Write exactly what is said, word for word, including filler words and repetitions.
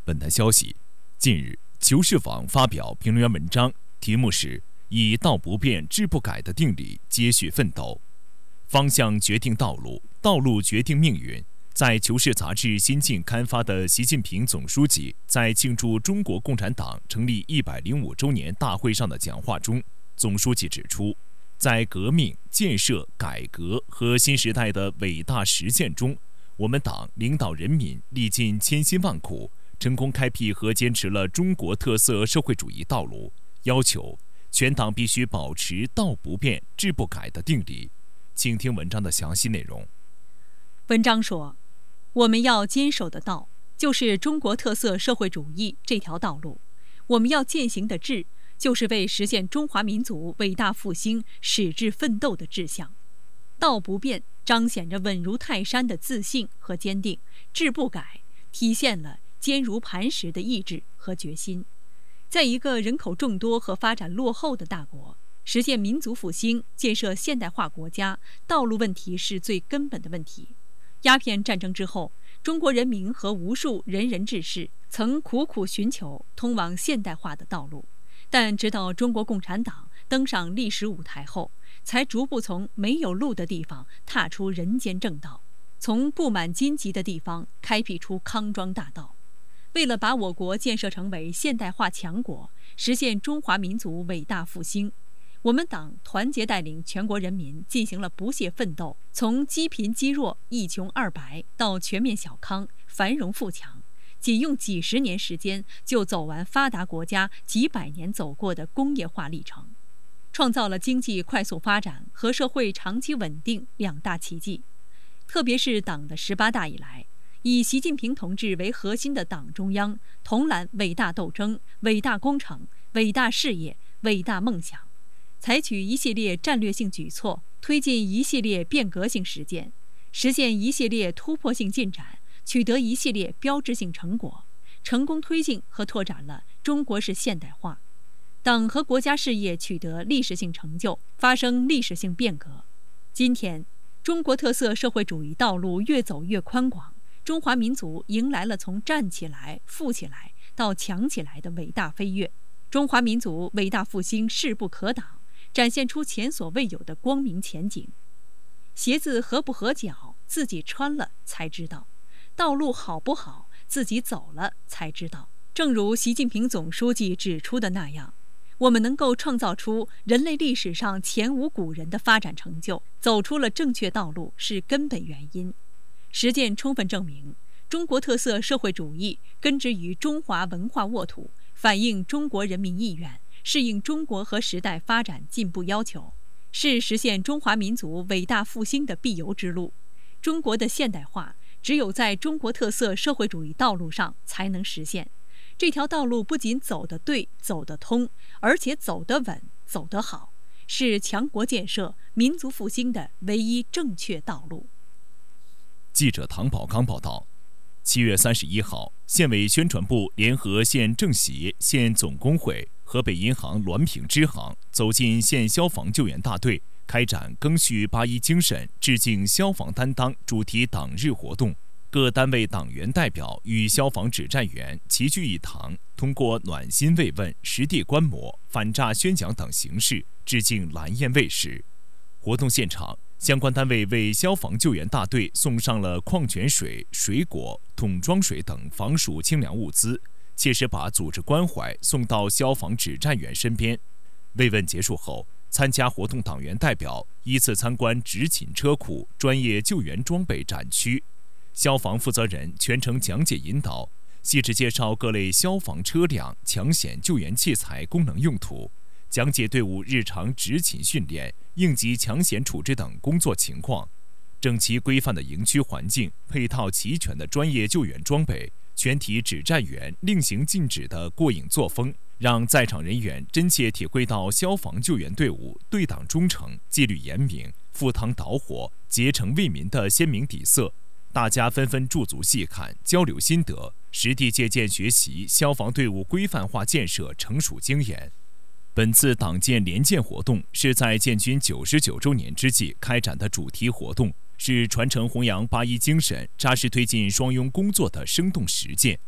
本台消息，近日，求是网发表评论员文章，题目是“以道不变，志不改的定理接续奋斗，方向决定道路，道路决定命运”。在《求是》杂志新近刊发的习近平总书记在庆祝中国共产党成立一百零五周年大会上的讲话中，总书记指出，在革命、建设、改革和新时代的伟大实践中，我们党领导人民历尽千辛万苦，成功开辟和坚持了中国特色社会主义道路，要求全党必须保持道不变，志不改的定理。请听文章的详细内容。 文章说，我们要坚守的道，就是中国特色社会主义这条道路；我们要践行的志，就是为实现中华民族伟大复兴矢志奋斗的志向。道不变彰显着稳如泰山的自信和坚定，志不改体现了坚如磐石的意志和决心。在一个人口众多和发展落后的大国，实现民族复兴、建设现代化国家，道路问题是最根本的问题。鸦片战争之后，中国人民和无数仁人志士曾苦苦寻求通往现代化的道路，但直到中国共产党登上历史舞台后，才逐步从没有路的地方踏出人间正道，从布满荆棘的地方开辟出康庄大道。为了把我国建设成为现代化强国，实现中华民族伟大复兴，我们党团结带领全国人民进行了不懈奋斗，从积贫积弱、一穷二白到全面小康、繁荣富强，仅用几十年时间就走完发达国家几百年走过的工业化历程，创造了经济快速发展和社会长期稳定两大奇迹。特别是党的十八大以来，以习近平同志为核心的党中央统揽伟大斗争、伟大工程、伟大事业、伟大梦想，采取一系列战略性举措，推进一系列变革性实践，实现一系列突破性进展，取得一系列标志性成果，成功推进和拓展了中国式现代化。党和国家事业取得历史性成就，发生历史性变革。今天，中国特色社会主义道路越走越宽广，中华民族迎来了从站起来、富起来到强起来的伟大飞跃。中华民族伟大复兴势不可挡，展现出前所未有的光明前景。鞋子合不合脚，自己穿了才知道；道路好不好，自己走了才知道。正如习近平总书记指出的那样，我们能够创造出人类历史上前无古人的发展成就，走出了正确道路是根本原因。实践充分证明，中国特色社会主义根植于中华文化沃土，反映中国人民意愿，适应中国和时代发展进步要求，是实现中华民族伟大复兴的必由之路。中国的现代化只有在中国特色社会主义道路上才能实现。这条道路不仅走得对、走得通，而且走得稳、走得好，是强国建设、民族复兴的唯一正确道路。 记者唐宝刚报道。七月三十一号，县委宣传部联合县政协、县总工会、河北银行滦平支行走进县消防救援大队，开展赓续八一精神、致敬消防担当主题党日活动。各单位党员代表与消防指战员齐聚一堂，通过暖心慰问、实地观摩、反诈宣讲等形式致敬蓝焰卫士。活动现场，相关单位为消防救援大队送上了矿泉水、水果、桶装水等防暑清凉物资，切实把组织关怀送到消防指战员身边。慰问结束后，参加活动党员代表依次参观执勤车库、专业救援装备展区。消防负责人全程讲解引导，细致介绍各类消防车辆、抢险救援器材功能用途，讲解队伍日常执勤训练、应急抢险处置等工作情况。整齐规范的营区环境，配套齐全的专业救援装备，全体指战员令行禁止的过硬作风，让在场人员真切体会到消防救援队伍对党忠诚、纪律严明、赴汤蹈火、竭诚为民的鲜明底色。大家纷纷驻足细看，交流心得，实地借鉴学习消防队伍规范化建设成熟经验。本次党建联建活动是在建军九十九周年之际开展的主题活动，是传承弘扬八一精神、扎实推进双拥工作的生动实践。